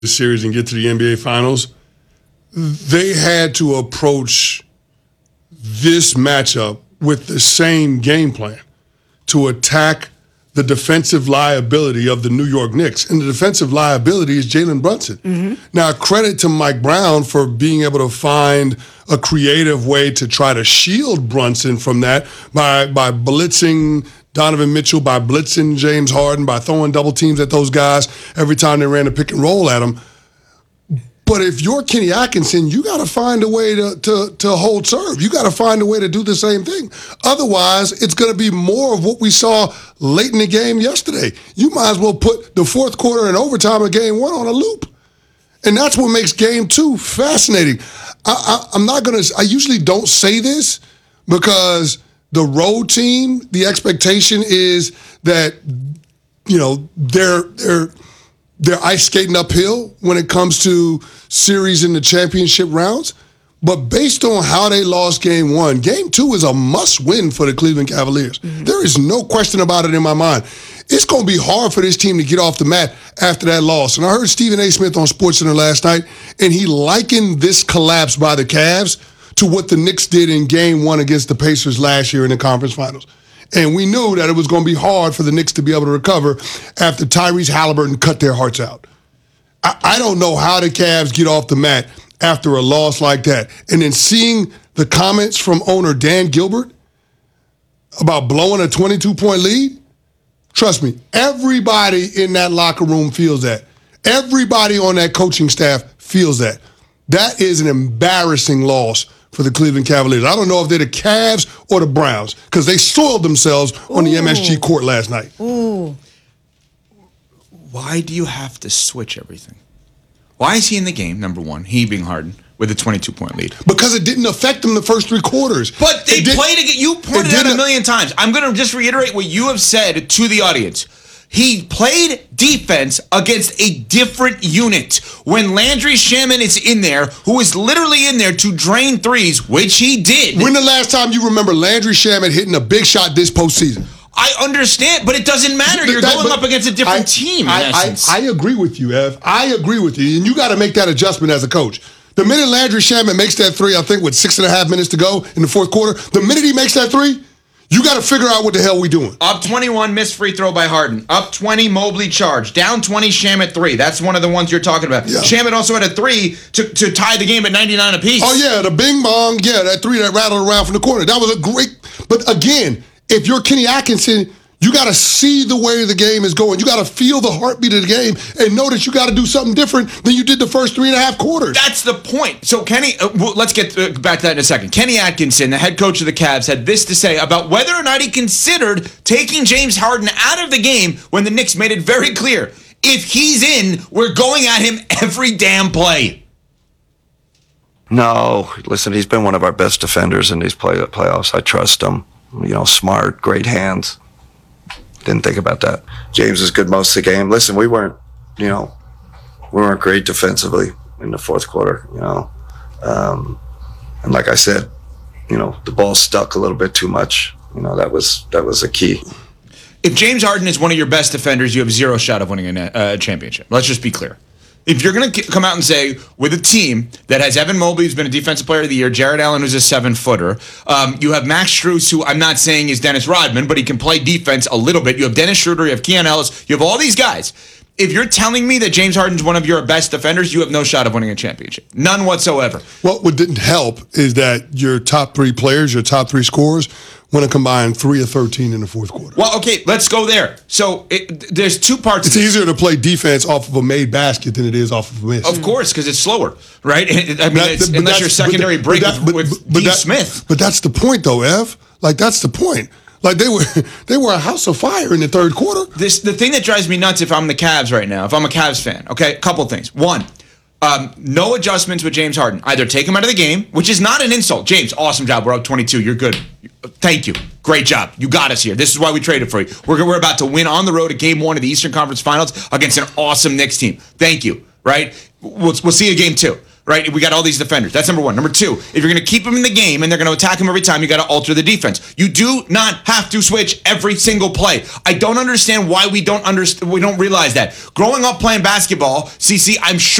the series and get to the NBA Finals, they had to approach this matchup with the same game plan to attack the defensive liability of the New York Knicks. And the defensive liability is Jalen Brunson. Mm-hmm. Now, credit to Mike Brown for being able to find a creative way to try to shield Brunson from that by blitzing Donovan Mitchell, by blitzing James Harden, by throwing double teams at those guys every time they ran a pick and roll at him. But if you're Kenny Atkinson, you got to find a way to hold serve. You got to find a way to do the same thing. Otherwise, it's going to be more of what we saw late in the game yesterday. You might as well put the fourth quarter and overtime of game one on a loop. And that's what makes game two fascinating. I usually don't say this because the road team, the expectation is that, they're ice skating uphill when it comes to series in the championship rounds. But based on how they lost game one, game two is a must-win for the Cleveland Cavaliers. Mm-hmm. There is no question about it in my mind. It's going to be hard for this team to get off the mat after that loss. And I heard Stephen A. Smith on SportsCenter last night, and he likened this collapse by the Cavs to what the Knicks did in game one against the Pacers last year in the conference finals. And we knew that it was going to be hard for the Knicks to be able to recover after Tyrese Halliburton cut their hearts out. I don't know how the Cavs get off the mat after a loss like that. And then seeing the comments from owner Dan Gilbert about blowing a 22-point lead, trust me, everybody in that locker room feels that. Everybody on that coaching staff feels that. That is an embarrassing loss for the Cleveland Cavaliers. I don't know if they're the Cavs or the Browns because they soiled themselves on the MSG court last night. Ooh. Why do you have to switch everything? Why is he in the game, number one, he being Harden, with a 22-point lead? Because it didn't affect them the first three quarters. But they played again. You pointed it out a million times. I'm going to just reiterate what you have said to the audience. He played defense against a different unit. When Landry Shamet is in there, who is literally in there to drain threes, which he did. When the last time you remember Landry Shamet hitting a big shot this postseason? I understand, but it doesn't matter. You're going up against a different team, in essence. I agree with you, Ev. I agree with you. And you got to make that adjustment as a coach. The minute Landry Shamet makes that three, I think with 6.5 minutes to go in the fourth quarter, the minute he makes that three, you got to figure out what the hell we doing. Up 21, missed free throw by Harden. Up 20, Mobley charge. Down 20, Shamet 3. That's one of the ones you're talking about. Yeah. Shamet also had a 3 to tie the game at 99 apiece. Oh, yeah, the bing bong. Yeah, that 3 that rattled around from the corner. That was a great. But again, if you're Kenny Atkinson, you got to see the way the game is going. You got to feel the heartbeat of the game and know that you got to do something different than you did the first 3.5 quarters. That's the point. So Kenny, let's get back to that in a second. Kenny Atkinson, the head coach of the Cavs, had this to say about whether or not he considered taking James Harden out of the game when the Knicks made it very clear. If he's in, we're going at him every damn play. No, listen, he's been one of our best defenders in these playoffs. I trust him. Smart, great hands. Didn't think about that. James is good most of the game. Listen, we weren't great defensively in the fourth quarter, and like I said, the ball stuck a little bit too much. That was a key. If James Harden is one of your best defenders, you have zero shot of winning a championship. Let's just be clear. If you're going to come out and say, with a team that has Evan Mobley, who's been a defensive player of the year, Jared Allen, who's a 7-footer, you have Max Strus, who I'm not saying is Dennis Rodman, but he can play defense a little bit. You have Dennis Schroeder, you have Keon Ellis, you have all these guys. If you're telling me that James Harden's one of your best defenders, you have no shot of winning a championship. None whatsoever. Well, what didn't help is that your top 3 players, your top 3 scorers, want to combine 3 of 13 in the fourth quarter. Well, okay, let's go there. So there's 2 parts. It's easier to play defense off of a made basket than it is off of a miss. Of course, because it's slower, right? Unless you're secondary break with Steve Smith. But that's the point, though, Ev. Like, that's the point. Like, they were a house of fire in the third quarter. The thing that drives me nuts if I'm the Cavs right now, if I'm a Cavs fan, okay, a couple things. One, no adjustments with James Harden. Either take him out of the game, which is not an insult. James, awesome job. We're up 22. You're good. Thank you. Great job. You got us here. This is why we traded for you. We're about to win on the road at Game 1 of the Eastern Conference Finals against an awesome Knicks team. Thank you, right? We'll see you Game 2. right? We got all these defenders. That's number one. Number two, if you're going to keep them in the game and they're going to attack them every time, you got to alter the defense. You do not have to switch every single play. I don't understand why we don't realize that. Growing up playing basketball, CC, I'm sure